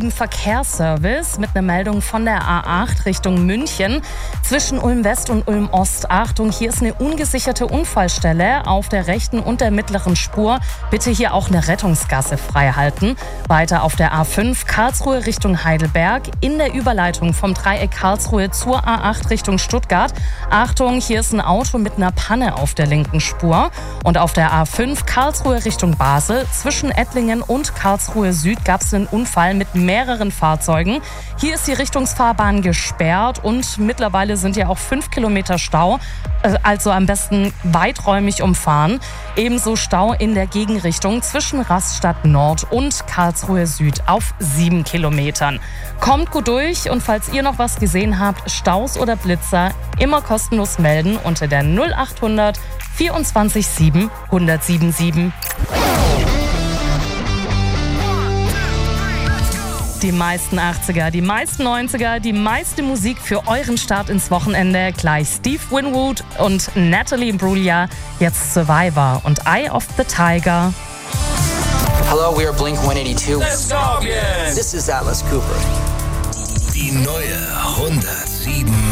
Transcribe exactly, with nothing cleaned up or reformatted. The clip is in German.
sieben Verkehrsservice mit einer Meldung von der A acht Richtung München. Zwischen Ulm West und Ulm Ost. Achtung, hier ist eine ungesicherte Unfallstelle auf der rechten und der mittleren Spur. Bitte hier auch eine Rettungsgasse freihalten. Weiter auf der A fünf Karlsruhe Richtung Heidelberg. In der Überleitung vom Dreieck Karlsruhe zur A acht Richtung Stuttgart. Achtung, hier ist ein Auto mit einer Panne auf der linken Spur. Und auf der A fünf Karlsruhe Richtung Basel. Zwischen Ettlingen und Karlsruhe Süd gab es einen Unfall mit mehreren Fahrzeugen. Hier ist die Richtungsfahrbahn gesperrt und mittlerweile sind ja auch fünf Kilometer Stau. Also am besten weiträumig umfahren. Ebenso Stau in der Gegenrichtung zwischen Rastatt Nord und Karlsruhe Süd auf sieben Kilometern. Kommt gut durch und falls ihr noch was gesehen habt, Staus oder Blitzer, immer kostenlos melden unter der null acht hundert vierundzwanzig sieben hundertsiebenundsiebzig. Die meisten achtziger, die meisten neunziger, die meiste Musik für euren Start ins Wochenende. Gleich Steve Winwood und Natalie Imbruglia. Jetzt Survivor und Eye of the Tiger. Hello, we are Blink one eighty-two. Let's go again. This is Atlas Cooper. Die neue hundertsieben